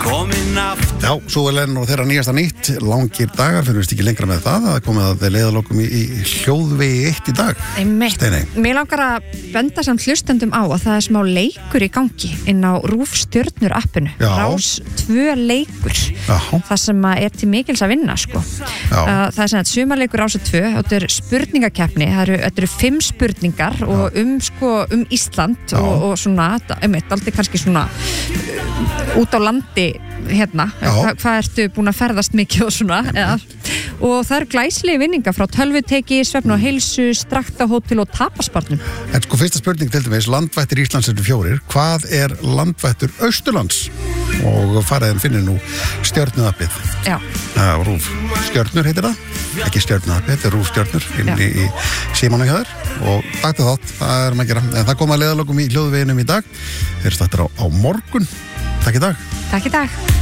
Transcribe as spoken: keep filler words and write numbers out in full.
komin aftur. Já, svo er lenn og þeirra nýjasta nýtt, langir dagar, fyrir við ekki lengra með það, það er komið að leiðalokum í, í hljóðvegi eitt í dag. Steiney. Mér langar að benda samt hlustendum á að það er smá leikur í gangi inn á RÚV Stjörnur appinu. Já. Rás tvö leikur. Já. Það sem er til mikils að vinna, sko. Já. Það er sem að sumarleikur Rás tvö, þetta er spurningakeppni, það eru, þetta eru fimm spurningar og um, sko, um Ísland og, og svona, um eitt, aldrei kannski svona út á landi hérna, Hva, hvað ertu búin að ferðast mikið og svona, eða og það eru glæsilegi vinninga frá tölvuteki, svefn og heilsu, straktahótel og tapasbarnum. En sko fyrsta spurning til dæmis, landvættir Íslands eru fjórir, hvað er landvættur Austurlands? Og faraðin finnir nú stjörnuappið. Já. Uh, RÚV Stjörnur heitir það, ekki stjörnuappið, þetta er RÚV Stjörnur inn í, í símanum hjá þér og takk til þátt, það er maður að gera. En það kom að leiðalokum í hljóðveginum í dag, þeir stættir á, á morgun. Takk í dag. Takk í dag.